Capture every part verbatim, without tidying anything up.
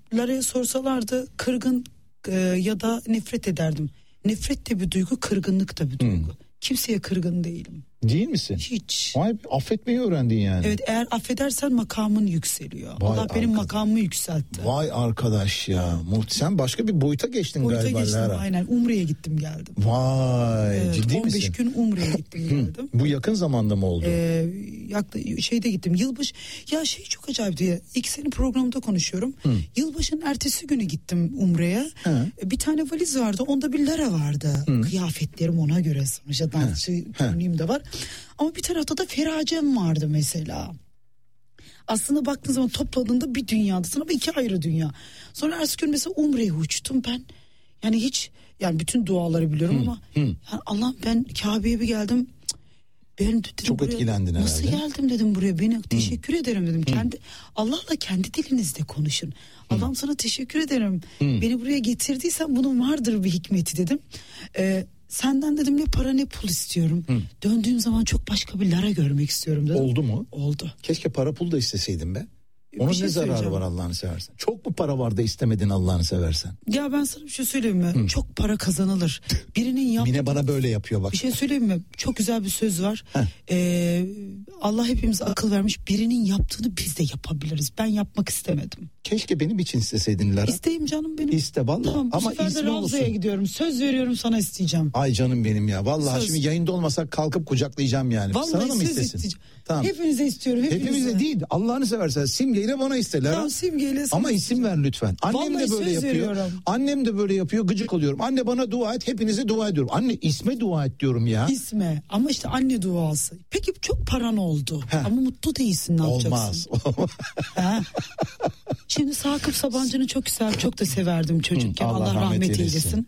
Lara'ya sorsalardı kırgın e, ya da nefret ederdim. Nefret de bir duygu, kırgınlık da bir duygu. Hmm. Kimseye kırgın değilim. Değil misin? Hiç. Vay, affetmeyi öğrendin yani. Evet, eğer affedersen makamın yükseliyor. Vay Allah benim arkadaş. makamımı yükseltti. Vay arkadaş ya. Sen başka bir boyuta geçtin boyuta galiba. Geçtim, Lara. aynen. Umre'ye gittim geldim. Vay, evet, ciddi on beş misin? gün Umre'ye gittim geldim. Bu yakın zamanda mı oldu? Ee, yaklaşık şeyde gittim. Yılbaşı ya şey çok acayip diye. İlk senin programda konuşuyorum. Hı. Yılbaşının ertesi günü gittim Umre'ye. Hı. Bir tane valiz vardı. Onda bir Lara vardı. Hı. Kıyafetlerim ona göre, sonuçta dansçı kimliğim de var. Ama bir tarafta da Feracem vardı mesela. Aslında baktığın zaman topladığında bir dünyadasın ama iki ayrı dünya. Sonra ertesi gün mesela Umre'ye uçtum ben. Yani hiç, yani bütün duaları biliyorum hı, ama hı. Yani Allah'ım, ben Kabe'ye bir geldim. Ben dedim, çok buraya, etkilendin herhalde. Nasıl geldim dedim buraya, beni teşekkür hı. ederim dedim. Hı. Kendi Allah'la kendi dilinizde konuşun. Hı. Allah'ım sana teşekkür ederim. Hı. Beni buraya getirdiysen bunun vardır bir hikmeti dedim. Ee, Senden dedim ne para ne pul istiyorum. Hı. Döndüğüm zaman çok başka bir Lara görmek istiyorum dedim. Oldu mu? Oldu. Keşke para pul da isteseydim be. Onun şey ne zararı var Allah'ını seversen? Çok mu para var da istemedin Allah'ını seversen? Ya ben sana bir şey söyleyeyim mi? Hı. Çok para kazanılır. Birinin yaptığı... Mine bana böyle yapıyor bak. Bir şey söyleyeyim mi? Çok güzel bir söz var. Ee, Allah hepimize akıl vermiş. Birinin yaptığını biz de yapabiliriz. Ben yapmak istemedim. Keşke benim için isteseydin Lara. İsteyim canım benim. İste vallahi. Tamam, bu ama sefer de Ravza'ya gidiyorum. Söz veriyorum, sana isteyeceğim. Ay canım benim ya. Vallahi söz. Şimdi yayında olmasak kalkıp kucaklayacağım yani. Vallahi sana da mı istesin? Isteyeceğim. Tamam. Hepinize istiyorum. Hepinize, hepinize değil. Allah'ını seversen Simge'yle bana iste Lara. Tamam, Simge'yle. Ama isim ver lütfen. Annem vallahi de böyle yapıyor. Veriyorum. Annem de böyle yapıyor. Gıcık oluyorum. Anne bana dua et. Hepinize dua ediyorum. Anne isme dua et diyorum ya. İsme. Ama işte anne duası. Peki çok paran oldu. Heh. Ama mutlu değilsin, ne yapacaksın? Olmaz. Şimdi Sakıp Sabancı'nı çok güzel, çok da severdim çocukken. Hı, Allah, Allah rahmet, rahmet eylesin.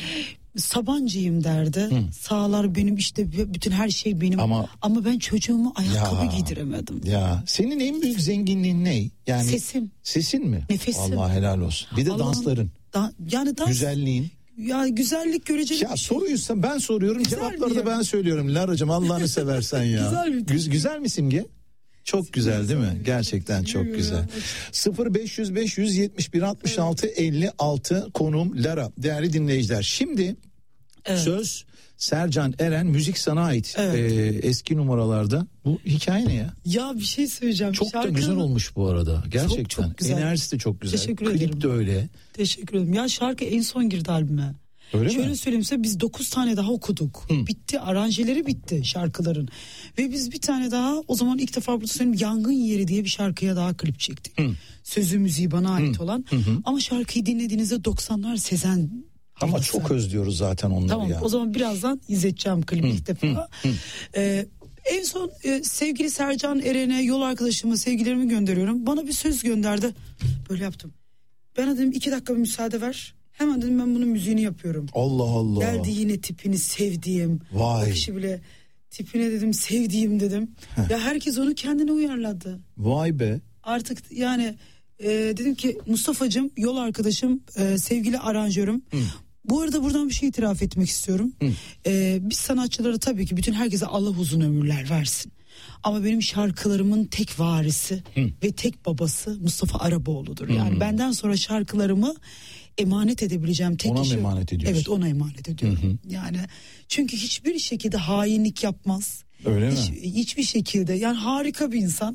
Sabancıyım derdi. Hı. Sağlar benim, işte bütün her şey benim. Ama, ama ben çocuğumu ayakkabı ya, giydiremedim. Ya senin en büyük zenginliğin ne? Yani sesim. Sesin mi? Nefesim. Allah helal olsun. Bir de Allah'ım, dansların. Da, yani dans. Güzelliğin. Ya güzellik göreceli ya bir şey. Soruysa ben soruyorum, güzel cevapları da ben söylüyorum. Laracığım Allah'ını seversen ya. Güzel mi? Güz, güzel mi Simge? Çok güzel değil mi? Gerçekten çok güzel. sıfır beş yüz beş yüz yetmiş bir altmış altı elli altı konuğum Lara. Değerli dinleyiciler, şimdi evet. Söz Sercan Eren, müzik sana ait. Evet. Ee, eski numaralarda. Bu hikaye ne ya? Ya bir şey söyleyeceğim. Çok Şarkı... da güzel olmuş bu arada. Gerçekten. Çok, çok güzel. Enerjisi de çok güzel. Teşekkür Klip ederim. de öyle. Teşekkür ederim. Ya şarkı en son girdi albüme. Öyle Şöyle mi? söyleyeyim size, biz dokuz tane daha okuduk. Hı. Bitti, aranjeleri bitti şarkıların. Ve biz bir tane daha, o zaman ilk defa burada söyleyeyim, Yangın Yeri diye bir şarkıya daha klip çektik. Hı. Sözü müziği bana ait hı. olan. Hı hı. Ama şarkıyı dinlediğinizde doksanlar Sezen. Ama havası. Çok özlüyoruz zaten onları tamam, ya. Tamam, o zaman birazdan izleteceğim klibi hı. ilk defa. Hı. Hı. Ee, en son e, sevgili Sercan Eren'e, yol arkadaşıma sevgilerimi gönderiyorum. Bana bir söz gönderdi. Böyle yaptım. Ben dedim iki dakika bir müsaade ver. Hemen dedim ben bunun müziğini yapıyorum. Allah Allah. Geldi yine tipini sevdiğim. Vay. O kişi bile tipine dedim sevdiğim dedim. Heh. Ya herkes onu kendine uyarladı. Vay be. Artık yani e, dedim ki Mustafa'cığım, yol arkadaşım, e, sevgili aranjörüm. Hı. Bu arada buradan bir şey itiraf etmek istiyorum. E, biz sanatçıları tabii ki, bütün herkese Allah uzun ömürler versin. Ama benim şarkılarımın tek varisi Hı. ve tek babası Mustafa Araboğlu'dur. Yani Hı. benden sonra şarkılarımı emanet edebileceğim tek ona kişi. Ona mı emanet ediyorsun? Evet, ona emanet ediyorum. Hı hı. Yani çünkü hiçbir şekilde hainlik yapmaz. Öyle Hiç, mi? Hiçbir şekilde, yani harika bir insan.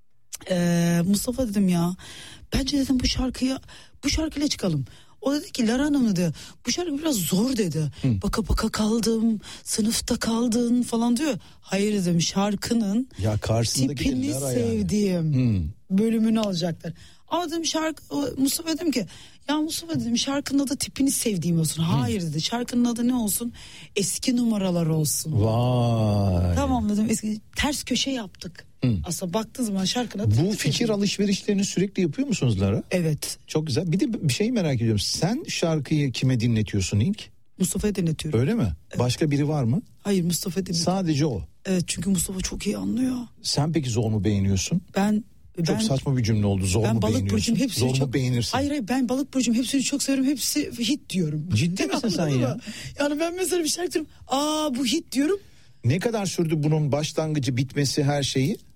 Ee, Mustafa dedim ya, bence dedim bu şarkıya, bu şarkıyla çıkalım. O dedi ki Lara Hanım dedi, bu şarkı biraz zor dedi. Hı. Baka baka kaldım, sınıfta kaldın falan diyor. Hayır dedim, şarkının ya tipini sevdiğim yani. bölümünü alacaklar. Ama dedim şarkı, Mustafa dedim ki ya Mustafa dedim, şarkının adı tipini sevdiğim olsun. Hayır dedi, şarkının adı ne olsun? Eski numaralar olsun. Vay. Tamam dedim, eski, ters köşe yaptık. Hı. Aslında baktığın zaman şarkına... Bu fikir sevdiğim. Alışverişlerini sürekli yapıyor musunuz Lara? Evet. Çok güzel. Bir de bir şey merak ediyorum. Sen şarkıyı kime dinletiyorsun ilk? Mustafa'ya dinletiyorum. Öyle mi? Evet. Başka biri var mı? Hayır, Mustafa dinletiyor. Sadece o. Evet, çünkü Mustafa çok iyi anlıyor. Sen peki zor mu beğeniyorsun? Ben... Çok ben, saçma bir cümle oldu. Zor ben mu beğeniyorsun? Zor çok, mu beğenirsin? Hayır hayır, ben Balık Burcu'm hepsini çok severim. Hepsi hit diyorum. Ciddi misin sen ya? Yani ben mesela bir şarkı diyorum. Aa bu hit diyorum. Ne kadar sürdü bunun başlangıcı, bitmesi, her şeyi?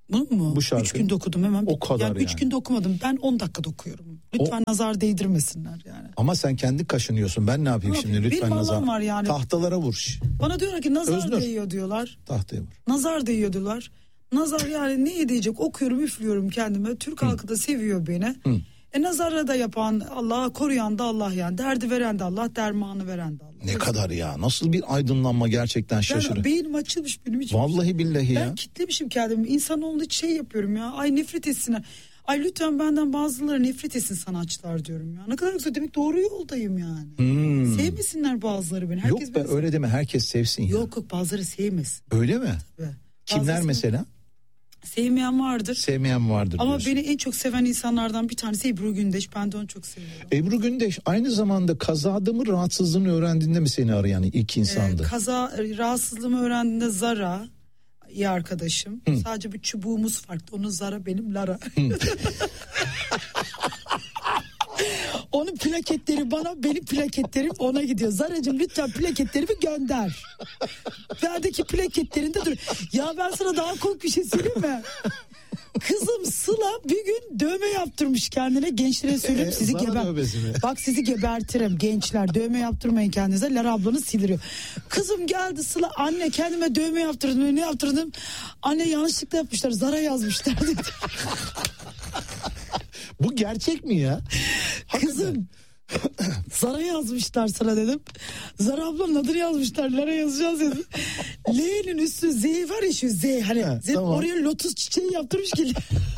Bunu mu? Bu şarkı. Üç günde okudum hemen. O kadar yani. yani. Üç günde okumadım. Ben on dakikada okuyorum. Lütfen o... nazar değdirmesinler yani. Ama sen kendi kaşınıyorsun. Ben ne yapayım ne şimdi? yapayım? Lütfen Benim nazar. Var yani. Tahtalara vur. Bana diyorlar ki nazar Öznur. değiyor diyorlar. Tahtaya vur. Nazar değiyor diyorlar. Nazar yani neye değecek? Okuyorum, üflüyorum kendime. Türk Hı. halkı da seviyor beni. Hı. E nazara da yapan Allah, koruyan da Allah yani. Derdi veren de Allah, dermanı veren de Allah. Ne kadar ya? Nasıl bir aydınlanma, gerçekten şaşırıyorum. Yani beynim açılmış benim hiç. Vallahi billahi ya. Ben kitlemişim kendimi. İnsanoğlu hiç şey yapıyorum ya. Ay nefret etsinler. Ay lütfen benden bazıları nefret etsin sanatçılar diyorum ya. Ne kadar güzel, demek doğru yoldayım yani. Hmm. Sevmesinler bazıları beni. Herkes yok be, öyle deme, herkes sevsin ya. Yok yok, bazıları sevmesin. Öyle mi? Tabii. Kimler bazısı mesela? Sevmeyen vardır. Sevmeyen vardır ama diyorsun. Beni en çok seven insanlardan bir tanesi Ebru Gündeş. Ben de onu çok seviyorum. Ebru Gündeş aynı zamanda kazada mı, rahatsızlığını öğrendiğinde mi seni arayan ilk insandı? Ee, kaza rahatsızlığımı öğrendiğinde Zara, iyi arkadaşım. Hı. Sadece bir çubuğumuz farklı. Onun Zara, benim Lara. Onun plaketleri bana, benim plaketlerim ona gidiyor. Zaracığım lütfen plaketlerimi gönder. Bendeki plaketlerinde dur. Ya ben sana daha komik bir şey söyleyeyim mi? Kızım Sıla bir gün dövme yaptırmış kendine. Gençlere söyleyeyim, sizi geber. Bak sizi gebertirim gençler. Dövme yaptırmayın kendinize. Lara ablanız sildiriyor. Kızım geldi Sıla, anne kendime dövme yaptırdım. Ne yaptırdım? Anne yanlışlıkla yapmışlar. Zara yazmışlar. Bu gerçek mi ya? Kızım Zara yazmışlar sana dedim. Zara ablanın adını yazmışlar. Lara yazacağız dedim. L'nin üstü Z var ya, şu Z. Hani ha, Z, tamam. Oraya lotus çiçeği yaptırmış ki.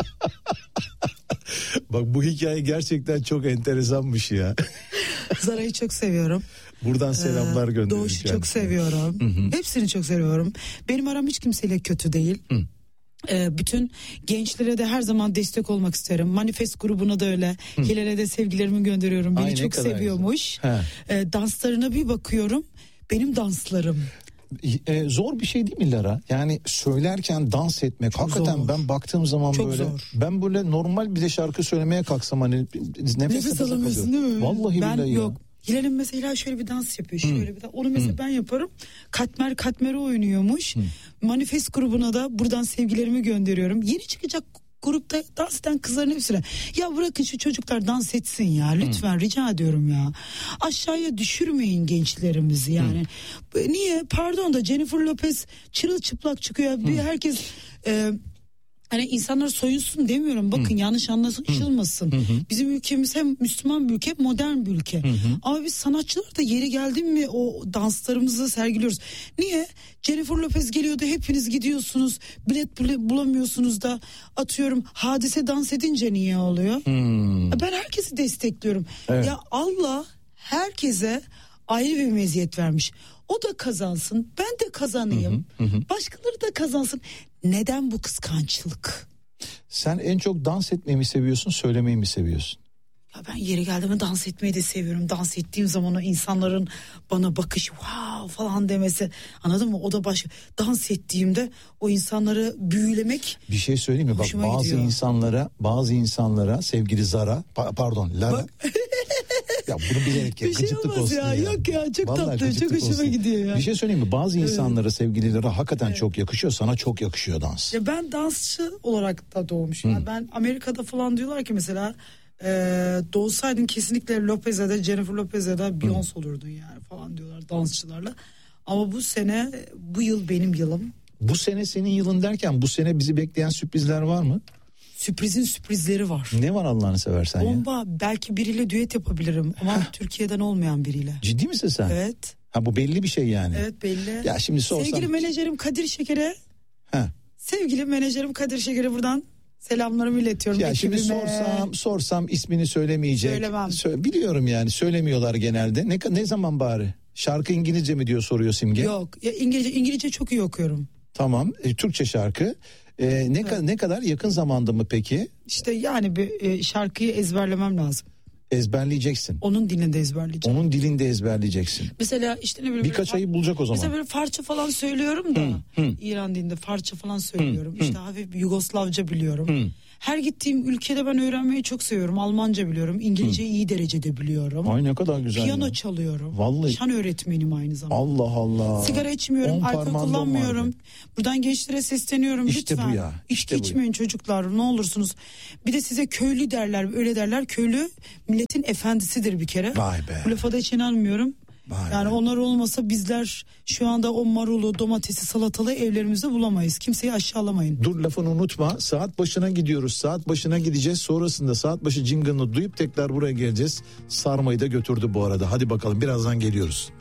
Bak bu hikaye gerçekten çok enteresanmış ya. Zara'yı çok seviyorum. Buradan selamlar ee, gönderiyorum. Doğuş'u çok seviyorum. Hı hı. Hepsini çok seviyorum. Benim aram hiç kimseyle kötü değil. Hı. Bütün gençlere de her zaman destek olmak isterim. Manifest grubuna da öyle. Hı. Hilal'e de sevgilerimi gönderiyorum. Beni Ay, çok seviyormuş. E, danslarına bir bakıyorum. Benim danslarım. E, zor bir şey değil mi Lara? Yani söylerken dans etmek çok hakikaten zor. Ben baktığım zaman çok böyle zor. Ben böyle normal bir de şarkı söylemeye kalksam hani nefes, nefes alamıyorsun değil mi? Vallahi ben billahi yok. Ya. Hilal'in mesela şöyle bir dans yapıyor. Şöyle hmm. bir dans. Onu mesela hmm. ben yaparım. Katmer Katmer'i oynuyormuş. Hmm. Manifest grubuna da buradan sevgilerimi gönderiyorum. Yeni çıkacak grupta dans eden kızların hepsine. Ya bırakın şu çocuklar dans etsin ya. Lütfen hmm. rica ediyorum ya. Aşağıya düşürmeyin gençlerimizi yani. Hmm. Niye? Pardon da Jennifer Lopez çırılçıplak çıkıyor. Hmm. Bir herkes... E, Hani insanlar soyunsun demiyorum. Bakın hı. yanlış anlaşılmasın. Hı hı. Bizim ülkemiz hem Müslüman bir ülke hem modern bir ülke. Hı hı. Ama biz sanatçılar da yeri geldi mi o danslarımızı sergiliyoruz. Niye? Jennifer Lopez geliyordu, hepiniz gidiyorsunuz. Bilet bulamıyorsunuz da atıyorum Hadise dans edince niye oluyor? Hı. Ben herkesi destekliyorum. Evet. Ya Allah herkese ayrı bir meziyet vermiş. O da kazansın, ben de kazanayım. Hı hı hı. Başkaları da kazansın. Neden bu kıskançlık? Sen en çok dans etmeyi mi seviyorsun, söylemeyi mi seviyorsun? Ya ben yeri geldiğinde dans etmeyi de seviyorum. Dans ettiğim zaman o insanların bana bakış wow falan demesi, anladın mı? O da başka. Dans ettiğimde o insanları büyülemek. Bir şey söyleyeyim mi? Bak bazı gidiyor. insanlara, bazı insanlara sevgili Zara, pa- pardon Lara. Ya bunu bilerek ya, bir şey gıcıklık olmaz olsun ya. ya. Yok ya çok vallahi tatlı, çok hoşuma olsun. Gidiyor ya. Bir şey söyleyeyim mi? Bazı evet. insanlara, sevgililere hakikaten evet. çok yakışıyor. Sana çok yakışıyor dans. Ya ben dansçı olarak da doğmuşum. Yani ben Amerika'da falan diyorlar ki mesela e, doğsaydın kesinlikle Lopez'e de Jennifer Lopez'e de Beyoncé olurdun yani falan diyorlar dansçılarla. Ama bu sene, bu yıl benim yılım. Bu sene senin yılın derken bu sene bizi bekleyen sürprizler var mı? Sürprizin sürprizleri var. Ne var Allah'ını seversen Bomba, ya? Bomba, belki biriyle düet yapabilirim ama Heh. Türkiye'den olmayan biriyle. Ciddi misin sen? Evet. Ha bu belli bir şey yani. Evet belli. Ya şimdi sorsam. Sevgili menajerim Kadir Şeker'e. Heh. Sevgili menajerim Kadir Şeker'e buradan selamlarımı iletiyorum. Ya ekibime. şimdi sorsam sorsam ismini söylemeyecek. Söylemem. Sö- biliyorum yani söylemiyorlar genelde. Ne ne zaman bari? Şarkı İngilizce mi diyor soruyor Simge. Yok ya İngilizce İngilizce çok iyi okuyorum. Tamam. E, Türkçe şarkı. E, ne evet. ka- ne kadar yakın zamanda mı peki? İşte yani bir e, şarkıyı ezberlemem lazım. Ezberleyeceksin. Onun dilinde ezberleyeceğim. Onun dilinde ezberleyeceksin. Mesela işte ne bileyim. Birkaç ayı bulacak o zaman. Mesela böyle farça falan söylüyorum da. Hı, hı. İran dilinde farça falan söylüyorum. Hı, işte hı. hafif Yugoslavca biliyorum. Hı. Her gittiğim ülkede ben öğrenmeyi çok seviyorum. Almanca biliyorum. İngilizce Hı. iyi derecede biliyorum. Ay ne kadar güzel. Piyano ya. çalıyorum. Vallahi. Şan öğretmenim aynı zamanda. Allah Allah. Sigara içmiyorum, alkol kullanmıyorum. Buradan gençlere sesleniyorum. İşte lütfen. bu ya. İşte İçki içmeyin çocuklar, ne olursunuz. Bir de size köylü derler, öyle derler. Köylü milletin efendisidir bir kere. Vay be. Bu lafa da hiç inanmıyorum. Vay yani be. onlar olmasa bizler şu anda o marulu, domatesi, salatalığı evlerimizde bulamayız. Kimseyi aşağılamayın. Dur, lafını unutma. Saat başına gidiyoruz. Saat başına gideceğiz. Sonrasında saat başı jingle'ını duyup tekrar buraya geleceğiz. Sarmayı da götürdü bu arada. Hadi bakalım, birazdan geliyoruz.